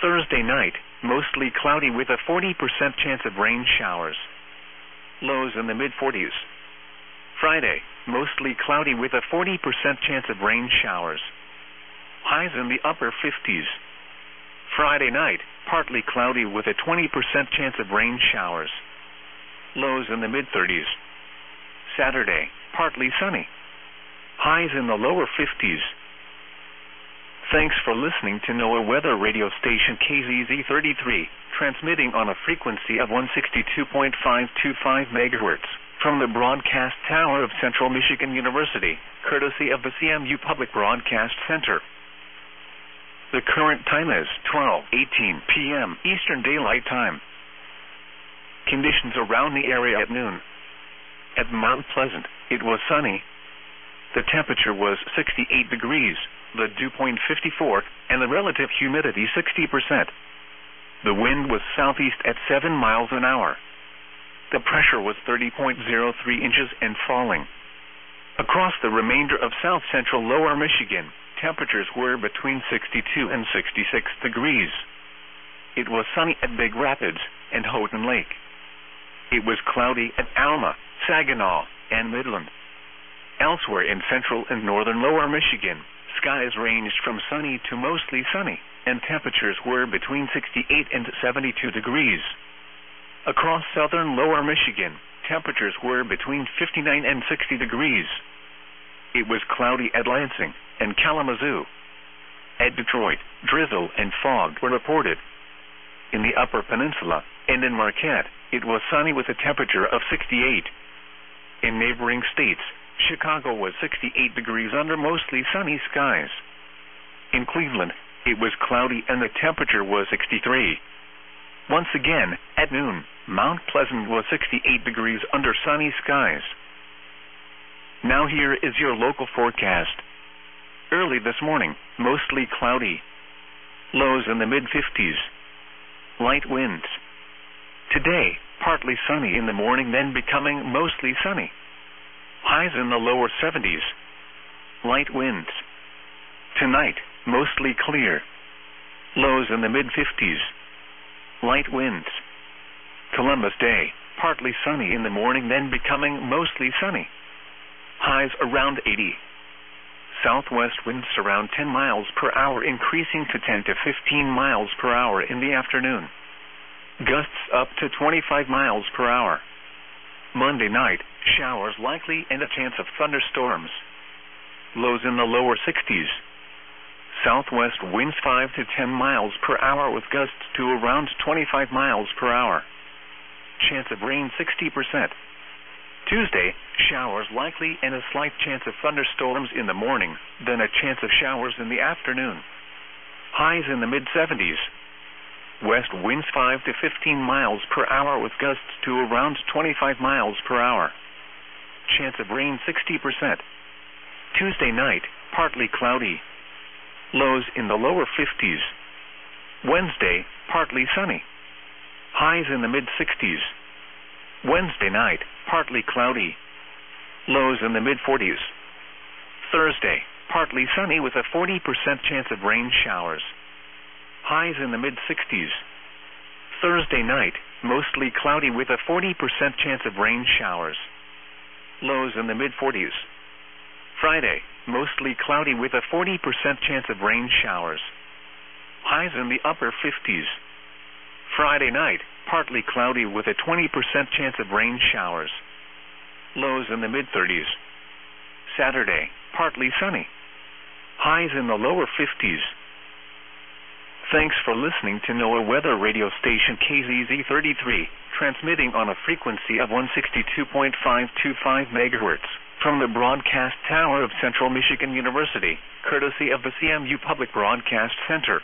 Thursday night, mostly cloudy with a 40% chance of rain showers. Lows in the mid-40s. Friday, mostly cloudy with a 40% chance of rain showers. Highs in the upper 50s. Friday night, partly cloudy with a 20% chance of rain showers. Lows in the mid-30s. Saturday, partly sunny. Highs in the lower 50s. Thanks for listening to NOAA weather radio station KZZ33, transmitting on a frequency of 162.525 MHz from the broadcast tower of Central Michigan University, courtesy of the CMU Public Broadcast Center. The current time is 12:18 p.m. Eastern Daylight Time. Conditions around the area at noon. At Mount Pleasant, it was sunny. The temperature was 68 degrees, the dew point 54, and the relative humidity 60%. The wind was southeast at 7 miles an hour. The pressure was 30.03 inches and falling. Across the remainder of south-central lower Michigan, temperatures were between 62 and 66 degrees. It was sunny at Big Rapids and Houghton Lake. It was cloudy at Alma, Saginaw, and Midland. Elsewhere in central and northern lower Michigan, skies ranged from sunny to mostly sunny, and temperatures were between 68 and 72 degrees. Across southern lower Michigan, temperatures were between 59 and 60 degrees. It was cloudy at Lansing and Kalamazoo. At Detroit, drizzle and fog were reported. In the Upper Peninsula and in Marquette, it was sunny with a temperature of 68. In neighboring states, Chicago was 68 degrees under mostly sunny skies. In Cleveland, it was cloudy and the temperature was 63. Once again, at noon, Mount Pleasant was 68 degrees under sunny skies. Now here is your local forecast. Early this morning, mostly cloudy. Lows in the mid-50s. Light winds. Today, partly sunny in the morning, then becoming mostly sunny. Highs in the lower 70s. Light winds. Tonight, mostly clear. Lows in the mid-50s. Light winds. Columbus Day, partly sunny in the morning, then becoming mostly sunny. Highs around 80. Southwest winds around 10 miles per hour, increasing to 10 to 15 miles per hour in the afternoon. Gusts up to 25 miles per hour. Monday night, showers likely and a chance of thunderstorms. Lows in the lower 60s. Southwest winds 5 to 10 miles per hour with gusts to around 25 miles per hour. Chance of rain 60%. Tuesday, showers likely and a slight chance of thunderstorms in the morning, then a chance of showers in the afternoon. Highs in the mid-70s. West winds 5 to 15 miles per hour with gusts to around 25 miles per hour. Chance of rain 60%. Tuesday night, partly cloudy. Lows in the lower 50s. Wednesday, partly sunny. Highs in the mid-60s. Wednesday night, partly cloudy. Lows in the mid-40s. Thursday, partly sunny with a 40% chance of rain showers. Highs in the mid-60s. Thursday night, mostly cloudy with a 40% chance of rain showers. Lows in the mid-40s. Friday, mostly cloudy with a 40% chance of rain showers. Highs in the upper 50s. Friday night, partly cloudy with a 20% chance of rain showers. Lows in the mid-30s. Saturday, partly sunny. Highs in the lower 50s. Thanks for listening to NOAA weather radio station KZZ33, transmitting on a frequency of 162.525 MHz from the broadcast tower of Central Michigan University, courtesy of the CMU Public Broadcast Center.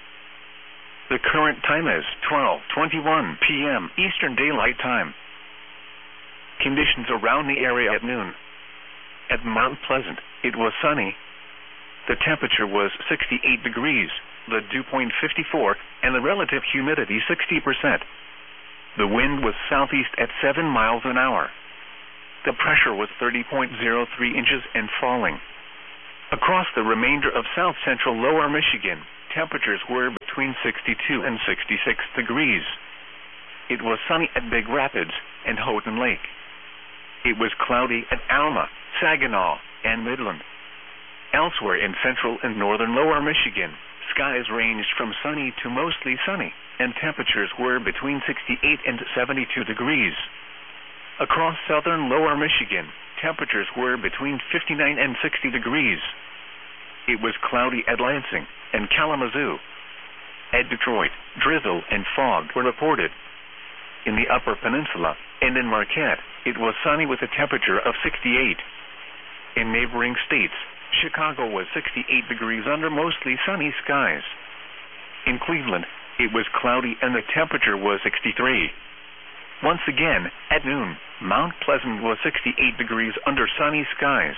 The current time is 12:21 p.m. Eastern Daylight Time. Conditions around the area at noon. At Mount Pleasant, it was sunny. The temperature was 68 degrees, the dew point 54, and the relative humidity 60%. The wind was southeast at 7 miles an hour. The pressure was 30.03 inches and falling. Across the remainder of south-central lower Michigan, temperatures were between between 62 and 66 degrees. It was sunny at Big Rapids and Houghton Lake. It was cloudy at Alma, Saginaw, and Midland. Elsewhere in central and northern lower Michigan, skies ranged from sunny to mostly sunny, and temperatures were between 68 and 72 degrees. Across southern lower Michigan, temperatures were between 59 and 60 degrees. It was cloudy at Lansing and Kalamazoo. At Detroit, drizzle and fog were reported. In the Upper Peninsula and in Marquette, it was sunny with a temperature of 68. In neighboring states, Chicago was 68 degrees under mostly sunny skies. In Cleveland, it was cloudy and the temperature was 63. Once again, at noon, Mount Pleasant was 68 degrees under sunny skies.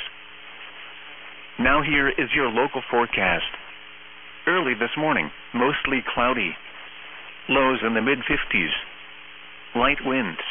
Now here is your local forecast. Early this morning, mostly cloudy. Lows in the mid-50s. Light winds.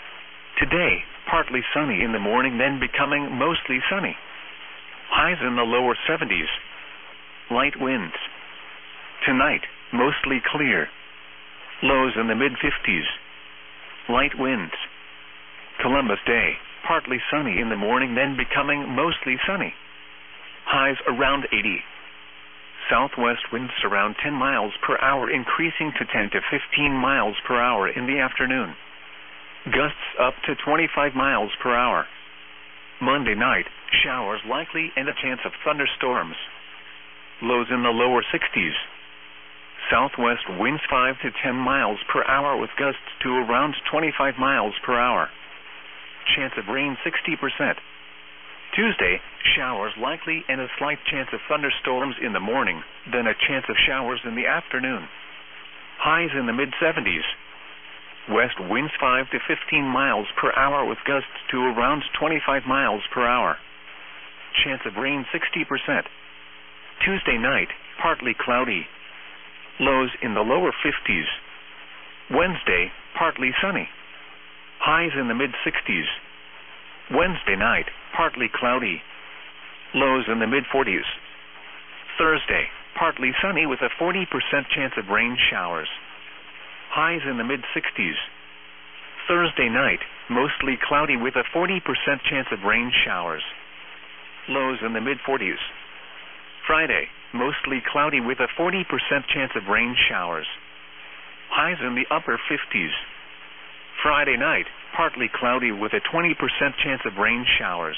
Today, partly sunny in the morning, then becoming mostly sunny. Highs in the lower 70s. Light winds. Tonight, mostly clear. Lows in the mid-50s. Light winds. Columbus Day, partly sunny in the morning, then becoming mostly sunny. Highs around 80. Southwest winds around 10 miles per hour, increasing to 10 to 15 miles per hour in the afternoon. Gusts up to 25 miles per hour. Monday night, showers likely and a chance of thunderstorms. Lows in the lower 60s. Southwest winds 5 to 10 miles per hour with gusts to around 25 miles per hour. Chance of rain 60%. Tuesday, showers likely and a slight chance of thunderstorms in the morning, then a chance of showers in the afternoon. Highs in the mid-70s. West winds 5 to 15 miles per hour with gusts to around 25 miles per hour. Chance of rain 60%. Tuesday night, partly cloudy. Lows in the lower 50s. Wednesday, partly sunny. Highs in the mid-60s. Wednesday night, partly cloudy. Lows in the mid-40s. Thursday, partly sunny with a 40% chance of rain showers. Highs in the mid-60s. Thursday night, mostly cloudy with a 40% chance of rain showers. Lows in the mid-40s. Friday, mostly cloudy with a 40% chance of rain showers. Highs in the upper 50s. Friday night, partly cloudy with a 20% chance of rain showers.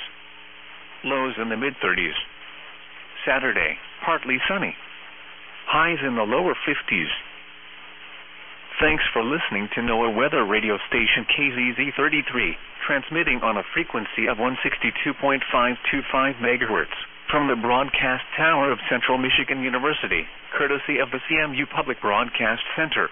Lows in the mid-30s. Saturday, partly sunny. Highs in the lower 50s. Thanks for listening to NOAA Weather Radio Station KZZ33, transmitting on a frequency of 162.525 MHz from the broadcast tower of Central Michigan University, courtesy of the CMU Public Broadcast Center.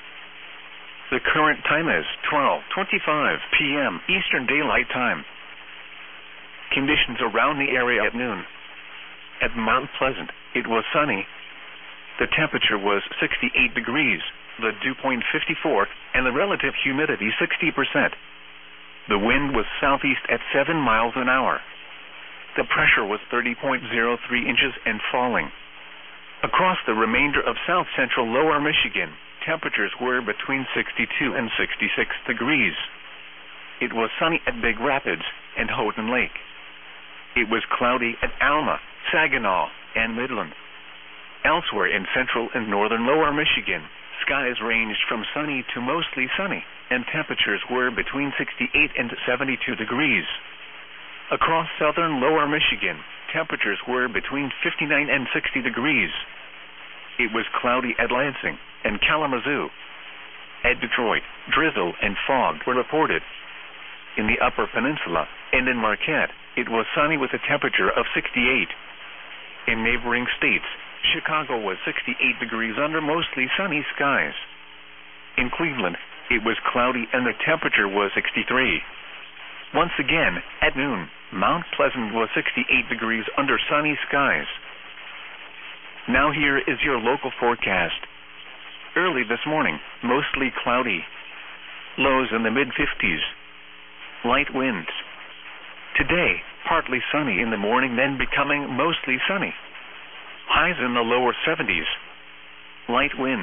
The current time is 12:25 p.m. Eastern Daylight Time. Conditions around the area at noon. At Mount Pleasant, it was sunny. The temperature was 68 degrees. The dew point 54, and the relative humidity 60%. The wind was southeast at 7 miles an hour. The pressure was 30.03 inches and falling. Across the remainder of south-central lower Michigan, temperatures were between 62 and 66 degrees. It was sunny at Big Rapids and Houghton Lake. It was cloudy at Alma, Saginaw, and Midland. Elsewhere in central and northern lower Michigan, skies ranged from sunny to mostly sunny, and temperatures were between 68 and 72 degrees. Across southern lower Michigan, temperatures were between 59 and 60 degrees. It was cloudy at Lansing and Kalamazoo. At Detroit, drizzle and fog were reported. In the Upper Peninsula and in Marquette, it was sunny with a temperature of 68. In neighboring states, Chicago was 68 degrees under mostly sunny skies. In Cleveland, it was cloudy and the temperature was 63. Once again, at noon, Mount Pleasant was 68 degrees under sunny skies. Now here is your local forecast. Early this morning, mostly cloudy. Lows in the mid-50s. Light winds. Today, partly sunny in the morning, then becoming mostly sunny. Highs in the lower 70s. Light winds.